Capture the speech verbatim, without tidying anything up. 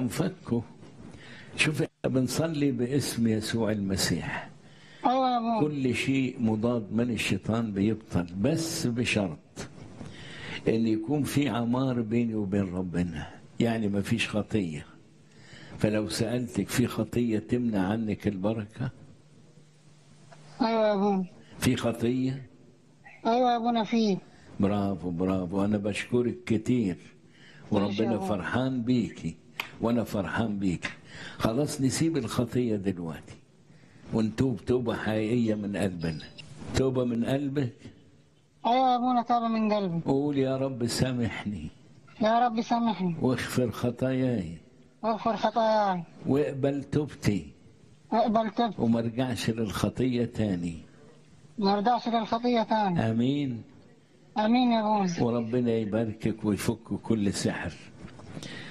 ينفكوا. شوف احنا بنصلي باسم يسوع المسيح. ايوه يا ابونا. كل شيء مضاد من الشيطان بيبطل، بس بشرط ان يكون في عمار بيني وبين ربنا، يعني ما فيش خطيه. فلو سألتك في خطيه تمنع عنك البركه؟ ايوه يا ابونا. في خطيه؟ ايوه يا ابونا فيه. برافو برافو، انا بشكرك كتير ماشي يا وربنا ابونا. فرحان بيكي وانا فرحان بيكي. خلاص نسيب الخطيه دلوقتي ونتوب توبه حقيقيه من قلبنا. توبه من قلبك. ايوه يا ابونا، توبه من قلبي. قول يا رب سامحني يا رب سامحني واغفر خطاياي واغفر خطاياي واقبل توبتي واقبل توبتي وما ارجعش للخطيه تاني. ما ارجعش للخطيه تاني. امين. امين يا ابونا. وربنا يباركك ويفك كل سحر.